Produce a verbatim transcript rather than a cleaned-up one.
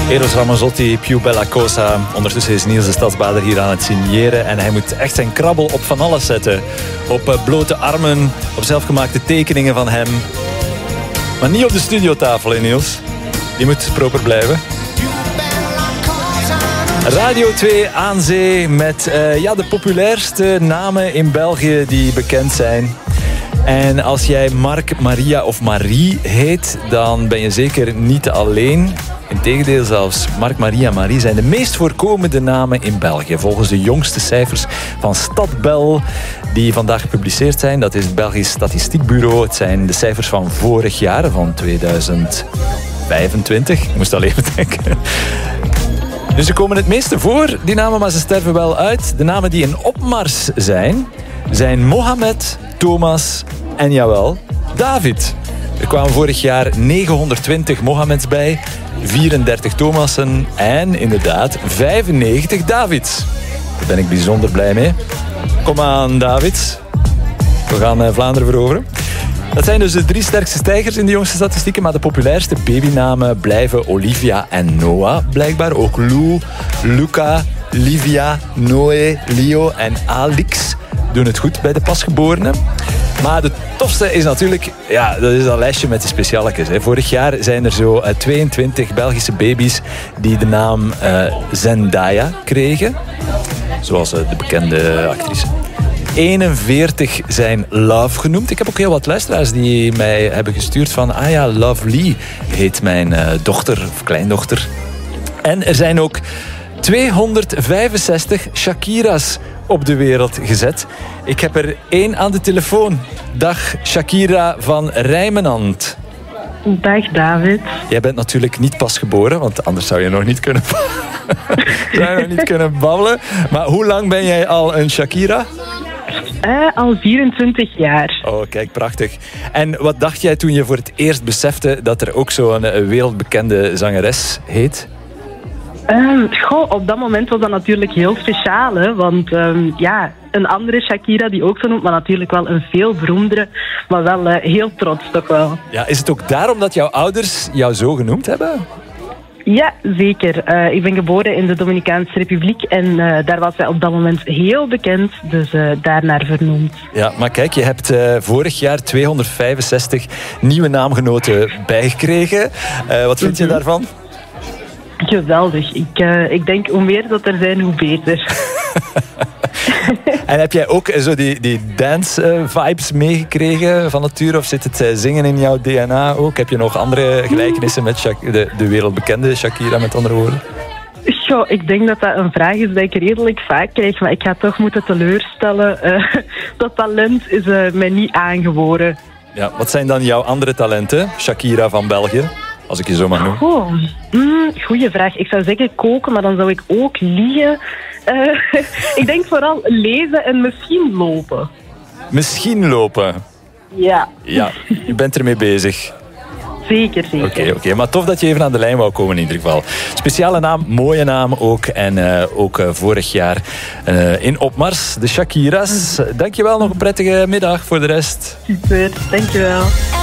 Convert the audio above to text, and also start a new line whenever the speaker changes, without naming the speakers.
Eros Ramazzotti, Più Bella Cosa. Ondertussen is Niels de Stadsbader hier aan het signeren. En hij moet echt zijn krabbel op van alles zetten. Op uh, blote armen, op zelfgemaakte tekeningen van hem. Maar niet op de studiotafel, hè, Niels. Die moet proper blijven. Radio twee aan zee met uh, ja, de populairste namen in België die bekend zijn. En als jij Mark, Maria of Marie heet, dan ben je zeker niet alleen. Integendeel zelfs, Mark, Maria, Marie zijn de meest voorkomende namen in België. Volgens de jongste cijfers van Stadbel, die vandaag gepubliceerd zijn. Dat is het Belgisch Statistiekbureau. Het zijn de cijfers van vorig jaar, van tweeduizend vijfentwintig. Ik moest al even denken. Dus ze komen het meeste voor, die namen, maar ze sterven wel uit. De namen die in opmars zijn, zijn Mohamed, Thomas en jawel, David. Er kwamen vorig jaar negenhonderdtwintig Mohameds bij, vierendertig Thomassen en inderdaad vijfennegentig Davids. Daar ben ik bijzonder blij mee. Kom aan, Davids. We gaan Vlaanderen veroveren. Dat zijn dus de drie sterkste stijgers in de jongste statistieken, maar de populairste babynamen blijven Olivia en Noah, blijkbaar. Ook Lou, Luca, Livia, Noé, Leo en Alix doen het goed bij de pasgeborenen. Maar de tofste is natuurlijk, ja, dat is dat lijstje met de specialetjes. Hè. Vorig jaar zijn er zo uh, tweeëntwintig Belgische baby's die de naam uh, Zendaya kregen. Zoals uh, de bekende actrice. eenenveertig zijn Love genoemd. Ik heb ook heel wat luisteraars die mij hebben gestuurd van... Ah ja, Lovely heet mijn uh, dochter of kleindochter. En er zijn ook tweehonderdvijfenzestig Shakira's op de wereld gezet. Ik heb er één aan de telefoon. Dag Shakira van Rijmenand.
Dag David.
Jij bent natuurlijk niet pas geboren, want anders zou je nog niet kunnen, zou je nog niet kunnen babbelen. Maar hoe lang ben jij al een Shakira?
Uh, al vierentwintig jaar.
Oh, kijk, prachtig. En wat dacht jij toen je voor het eerst besefte dat er ook zo'n uh, wereldbekende zangeres heet?
Um, goh, op dat moment was dat natuurlijk heel speciaal, hè? Want um, ja, een andere Shakira die ook zo noemt, maar natuurlijk wel een veel beroemdere, maar wel uh, heel trots toch wel.
Ja, is het ook daarom dat jouw ouders jou zo genoemd hebben?
Ja, zeker. Uh, ik ben geboren in de Dominicaanse Republiek en uh, daar was zij op dat moment heel bekend, dus uh, daarnaar vernoemd.
Ja, maar kijk, je hebt uh, vorig jaar tweehonderdvijfenzestig nieuwe naamgenoten bijgekregen. Uh, wat vind je mm-hmm. daarvan?
Geweldig. Ik, uh, ik denk hoe meer dat er zijn, hoe beter.
En heb jij ook zo die, die dance-vibes meegekregen van nature? Of zit het zingen in jouw D N A ook? Heb je nog andere gelijkenissen met Shak- de, de wereldbekende Shakira, met andere woorden?
Goh, ik denk dat dat een vraag is die ik redelijk vaak krijg, maar ik ga toch moeten teleurstellen. Uh, dat talent is uh, mij niet aangeboren.
Ja, wat zijn dan jouw andere talenten, Shakira van België? Als ik je zo mag noemen.
Oh, mm, goeie vraag. Ik zou zeggen koken, maar dan zou ik ook liegen. Uh, ik denk vooral lezen en misschien lopen.
Misschien lopen?
Ja.
Ja, je bent ermee bezig.
Zeker, zeker.
Oké, okay, okay. Maar tof dat je even aan de lijn wou komen in ieder geval. Speciale naam, mooie naam ook. En uh, ook uh, vorig jaar uh, in opmars, de Shakira's. Dankjewel, nog een prettige middag voor de rest.
Super, dankjewel.